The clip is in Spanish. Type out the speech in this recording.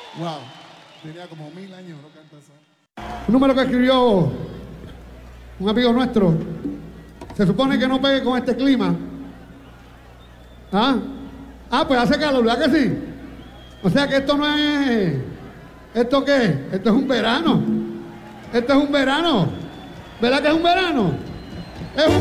Wow. Tenía como 1000 años, no canta eso. Un número que escribió un amigo nuestro. Se supone que no pegue con este clima. ¿Ah? Ah, pues hace calor, ¿verdad que sí? O sea que esto no es... ¿Esto qué? Esto es un verano. Esto es un verano. ¿Verdad que es un verano? Es un